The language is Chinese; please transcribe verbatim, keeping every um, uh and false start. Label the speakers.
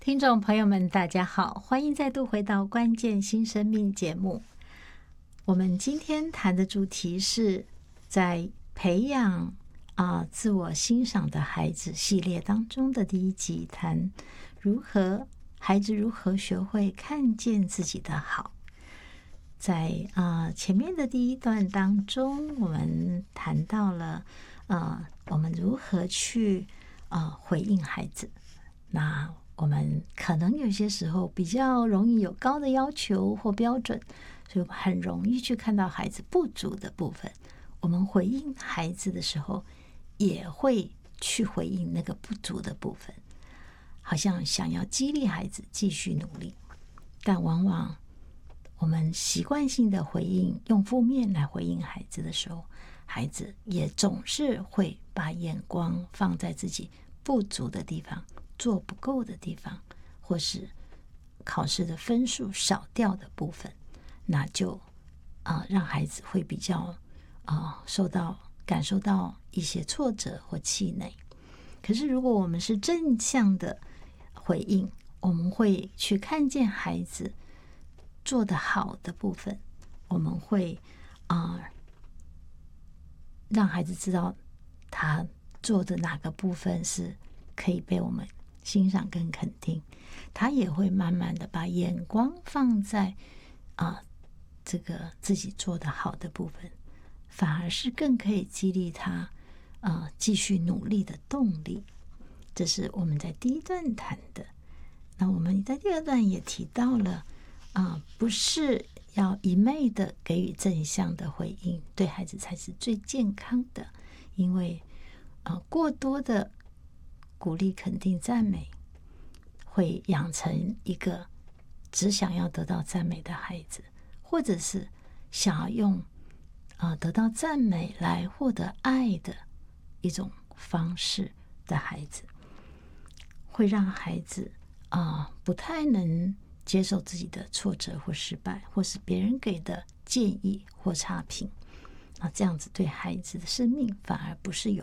Speaker 1: 听众朋友们，大家好，欢迎再度回到《关键新生命》节目。我们今天谈的主题是在培养啊、呃、自我欣赏的孩子系列当中的第一集，谈如何孩子如何学会看见自己的好。在啊、呃、前面的第一段当中，我们谈到了呃我们如何去呃回应孩子。那我们可能有些时候比较容易有高的要求或标准，所以我们很容易去看到孩子不足的部分。我们回应孩子的时候，也会去回应那个不足的部分，好像想要激励孩子继续努力，但往往我们习惯性的回应，用负面来回应孩子的时候，孩子也总是会把眼光放在自己不足的地方，做不够的地方，或是考试的分数少掉的部分，那就啊、呃、让孩子会比较啊、呃、受到感受到一些挫折或气馁。可是如果我们是正向的回应，我们会去看见孩子做得好的部分，我们会啊、呃、让孩子知道他做的哪个部分是可以被我们欣赏跟肯定，他也会慢慢的把眼光放在啊、呃、这个自己做的好的部分，反而是更可以激励他啊、呃、继续努力的动力。这是我们在第一段谈的。那我们在第二段也提到了啊、呃，不是要一昧的给予正向的回应，对孩子才是最健康的，因为啊、呃、过多的鼓励、肯定、赞美，会养成一个只想要得到赞美的孩子，或者是想要用啊、呃、得到赞美来获得爱的一种方式的孩子，会让孩子啊、呃、不太能接受自己的挫折或失败，或是别人给的建议或差评啊，这样子对孩子的生命反而不是有